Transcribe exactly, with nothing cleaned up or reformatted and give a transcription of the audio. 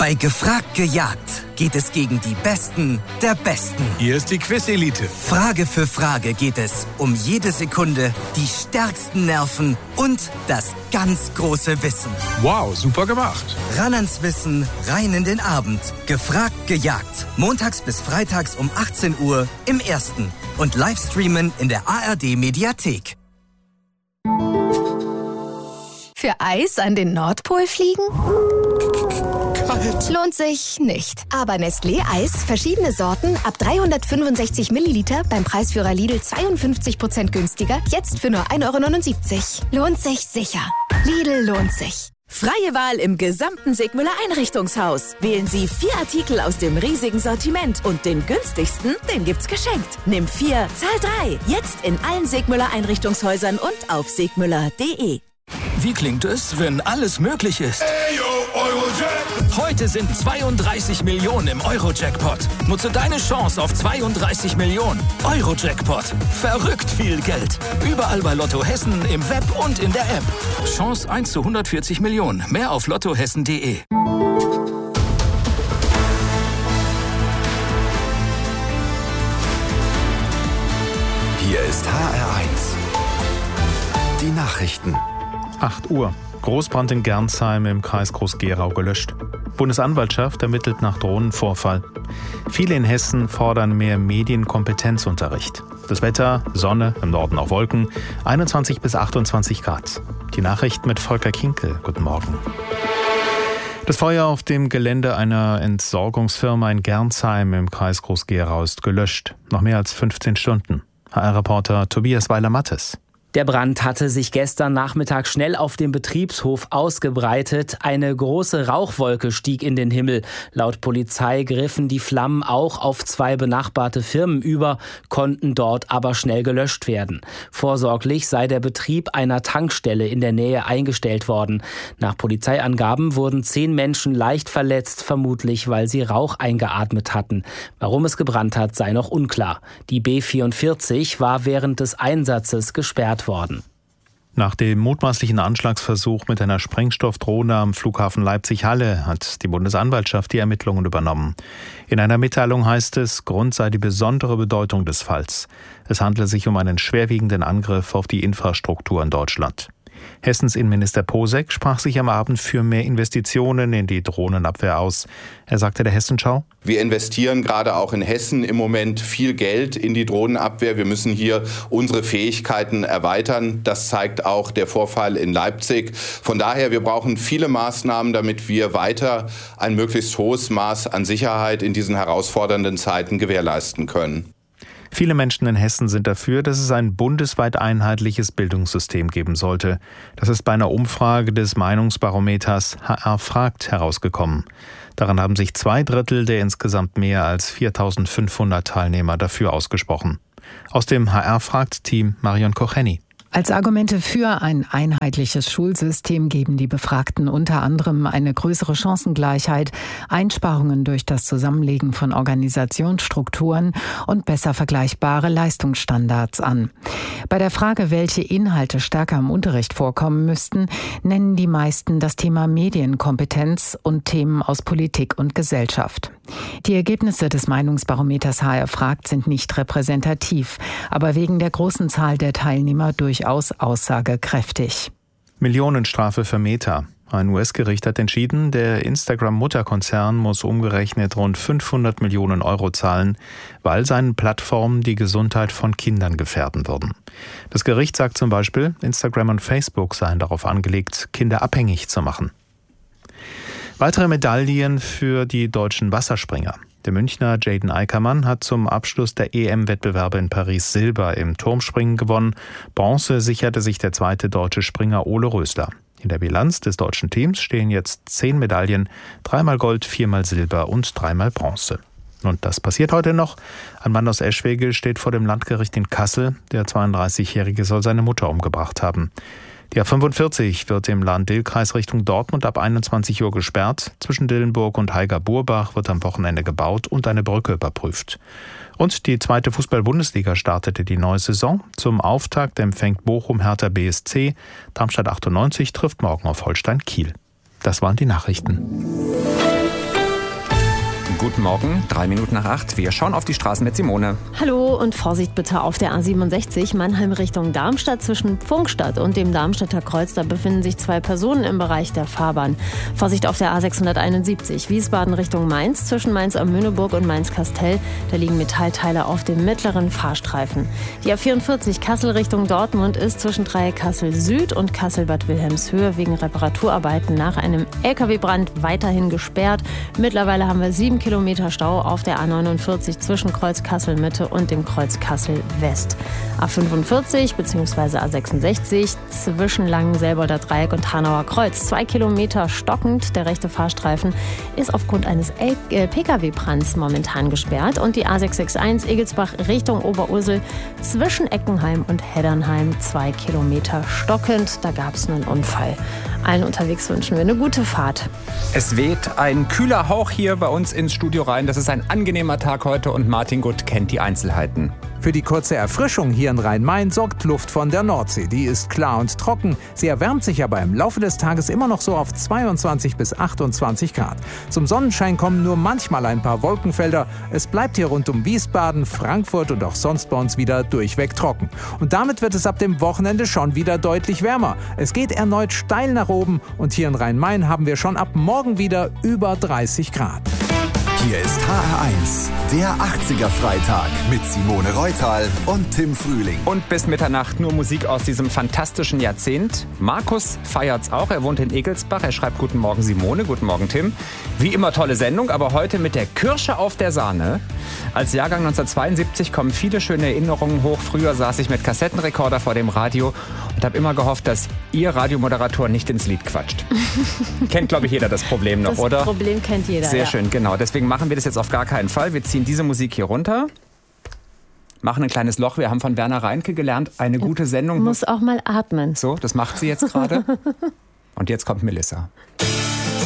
Bei Gefragt gejagt geht es gegen die Besten der Besten. Hier ist die Quiz-Elite. Frage für Frage geht es um jede Sekunde, die stärksten Nerven und das ganz große Wissen. Wow, super gemacht. Ran ans Wissen, rein in den Abend. Gefragt gejagt. Montags bis freitags um achtzehn Uhr im Ersten. Und Livestreamen in der A R D-Mediathek. Für Eis an den Nordpol fliegen? Kalt. Lohnt sich nicht. Aber Nestlé Eis, verschiedene Sorten, ab dreihundertfünfundsechzig Milliliter, beim Preisführer Lidl zweiundfünfzig Prozent günstiger, jetzt für nur ein Euro neunundsiebzig. Lohnt sich sicher. Lidl lohnt sich. Freie Wahl im gesamten Sigmüller Einrichtungshaus. Wählen Sie vier Artikel aus dem riesigen Sortiment und den günstigsten, den gibt's geschenkt. Nimm vier, zahl drei. Jetzt in allen Sigmüller Einrichtungshäusern und auf sigmüller punkt de. Wie klingt es, wenn alles möglich ist? Ey, yo, Eurojack. Heute sind zweiunddreißig Millionen im Euro-Jackpot. Nutze deine Chance auf zweiunddreißig Millionen. Euro-Jackpot. Verrückt viel Geld. Überall bei Lotto Hessen, im Web und in der App. Chance eins zu hundertvierzig Millionen. Mehr auf lottohessen punkt de. Hier ist H R eins. Die Nachrichten. acht Uhr. Großbrand in Gernsheim im Kreis Groß-Gerau gelöscht. Bundesanwaltschaft ermittelt nach Drohnenvorfall. Viele in Hessen fordern mehr Medienkompetenzunterricht. Das Wetter, Sonne, im Norden auch Wolken, einundzwanzig bis achtundzwanzig Grad. Die Nachrichten mit Volker Kinkel. Guten Morgen. Das Feuer auf dem Gelände einer Entsorgungsfirma in Gernsheim im Kreis Groß-Gerau ist gelöscht. Noch mehr als fünfzehn Stunden. H R-Reporter Tobias Weiler-Mattes. Der Brand hatte sich gestern Nachmittag schnell auf dem Betriebshof ausgebreitet. Eine große Rauchwolke stieg in den Himmel. Laut Polizei griffen die Flammen auch auf zwei benachbarte Firmen über, konnten dort aber schnell gelöscht werden. Vorsorglich sei der Betrieb einer Tankstelle in der Nähe eingestellt worden. Nach Polizeiangaben wurden zehn Menschen leicht verletzt, vermutlich weil sie Rauch eingeatmet hatten. Warum es gebrannt hat, sei noch unklar. Die B vierundvierzig war während des Einsatzes gesperrt worden. Nach dem mutmaßlichen Anschlagsversuch mit einer Sprengstoffdrohne am Flughafen Leipzig-Halle hat die Bundesanwaltschaft die Ermittlungen übernommen. In einer Mitteilung heißt es, Grund sei die besondere Bedeutung des Falls. Es handle sich um einen schwerwiegenden Angriff auf die Infrastruktur in Deutschland. Hessens Innenminister Posek sprach sich am Abend für mehr Investitionen in die Drohnenabwehr aus. Er sagte der Hessenschau: Wir investieren gerade auch in Hessen im Moment viel Geld in die Drohnenabwehr. Wir müssen hier unsere Fähigkeiten erweitern. Das zeigt auch der Vorfall in Leipzig. Von daher, wir brauchen viele Maßnahmen, damit wir weiter ein möglichst hohes Maß an Sicherheit in diesen herausfordernden Zeiten gewährleisten können. Viele Menschen in Hessen sind dafür, dass es ein bundesweit einheitliches Bildungssystem geben sollte. Das ist bei einer Umfrage des Meinungsbarometers H R fragt herausgekommen. Daran haben sich zwei Drittel der insgesamt mehr als viertausendfünfhundert Teilnehmer dafür ausgesprochen. Aus dem H R fragt Team Marion Kocheni. Als Argumente für ein einheitliches Schulsystem geben die Befragten unter anderem eine größere Chancengleichheit, Einsparungen durch das Zusammenlegen von Organisationsstrukturen und besser vergleichbare Leistungsstandards an. Bei der Frage, welche Inhalte stärker im Unterricht vorkommen müssten, nennen die meisten das Thema Medienkompetenz und Themen aus Politik und Gesellschaft. Die Ergebnisse des Meinungsbarometers H R fragt sind nicht repräsentativ, aber wegen der großen Zahl der Teilnehmer durchaus aussagekräftig. Millionenstrafe für Meta. Ein U S-Gericht hat entschieden, der Instagram-Mutterkonzern muss umgerechnet rund fünfhundert Millionen Euro zahlen, weil seine Plattformen die Gesundheit von Kindern gefährden würden. Das Gericht sagt zum Beispiel, Instagram und Facebook seien darauf angelegt, Kinder abhängig zu machen. Weitere Medaillen für die deutschen Wasserspringer. Der Münchner Jaden Eickermann hat zum Abschluss der E M-Wettbewerbe in Paris Silber im Turmspringen gewonnen. Bronze sicherte sich der zweite deutsche Springer Ole Rösler. In der Bilanz des deutschen Teams stehen jetzt zehn Medaillen, dreimal Gold, viermal Silber und dreimal Bronze. Und das passiert heute noch. Ein Mann aus Eschwege steht vor dem Landgericht in Kassel. Der zweiunddreißigjährige soll seine Mutter umgebracht haben. Die A fünfundvierzig wird im Lahn-Dill-Kreis Richtung Dortmund ab einundzwanzig Uhr gesperrt. Zwischen Dillenburg und Haiger-Burbach wird am Wochenende gebaut und eine Brücke überprüft. Und die zweite Fußball-Bundesliga startete die neue Saison. Zum Auftakt empfängt Bochum Hertha B S C. Darmstadt achtundneunzig trifft morgen auf Holstein Kiel. Das waren die Nachrichten. Guten Morgen, drei Minuten nach acht. Wir schauen auf die Straßen mit Simone. Hallo und Vorsicht bitte auf der A siebenundsechzig Mannheim Richtung Darmstadt. Zwischen Pfungstadt und dem Darmstädter Kreuz, da befinden sich zwei Personen im Bereich der Fahrbahn. Vorsicht auf der A sechshunderteinundsiebzig Wiesbaden Richtung Mainz. Zwischen Mainz am Möhneburg und Mainz-Kastel, da liegen Metallteile auf dem mittleren Fahrstreifen. Die A vierundvierzig Kassel Richtung Dortmund ist zwischen Dreieck Kassel Süd und Kassel-Bad Wilhelmshöhe wegen Reparaturarbeiten nach einem L K W-Brand weiterhin gesperrt. Mittlerweile haben wir sieben Kilometer Stau auf der A neunundvierzig zwischen Kreuz Kassel Mitte und dem Kreuz Kassel West. A fünfundvierzig bzw. A sechsundsechzig zwischen Langenselboder Dreieck und Hanauer Kreuz. Zwei Kilometer stockend. Der rechte Fahrstreifen ist aufgrund eines P K W-Brands momentan gesperrt. Und die A sechshundereinundsechzig Egelsbach Richtung Oberursel zwischen Eckenheim und Heddernheim. Zwei Kilometer stockend. Da gab es einen Unfall. Allen unterwegs wünschen wir eine gute Fahrt. Es weht ein kühler Hauch hier bei uns ins Studio rein. Das ist ein angenehmer Tag heute und Martin Gutt kennt die Einzelheiten. Für die kurze Erfrischung hier in Rhein-Main sorgt Luft von der Nordsee. Die ist klar und trocken. Sie erwärmt sich aber im Laufe des Tages immer noch so auf zweiundzwanzig bis achtundzwanzig Grad. Zum Sonnenschein kommen nur manchmal ein paar Wolkenfelder. Es bleibt hier rund um Wiesbaden, Frankfurt und auch sonst bei uns wieder durchweg trocken. Und damit wird es ab dem Wochenende schon wieder deutlich wärmer. Es geht erneut steil nach oben und hier in Rhein-Main haben wir schon ab morgen wieder über dreißig Grad. Hier ist H R eins, der achtziger-Freitag mit Simone Reutal und Tim Frühling. Und bis Mitternacht nur Musik aus diesem fantastischen Jahrzehnt. Markus feiert's auch, er wohnt in Egelsbach. Er schreibt Guten Morgen Simone, Guten Morgen Tim. Wie immer tolle Sendung, aber heute mit der Kirsche auf der Sahne. Als Jahrgang neunzehnhundertzweiundsiebzig kommen viele schöne Erinnerungen hoch. Früher saß ich mit Kassettenrekorder vor dem Radio und habe immer gehofft, dass ihr Radiomoderator nicht ins Lied quatscht. Kennt, glaube ich, jeder das Problem noch, das oder? Das Problem kennt jeder, Sehr ja. schön, genau. Deswegen machen wir das jetzt auf gar keinen Fall. Wir ziehen diese Musik hier runter, machen ein kleines Loch. Wir haben von Werner Reinke gelernt, eine gute Sendung muss auch mal atmen. So, das macht sie jetzt gerade. Und jetzt kommt Melissa.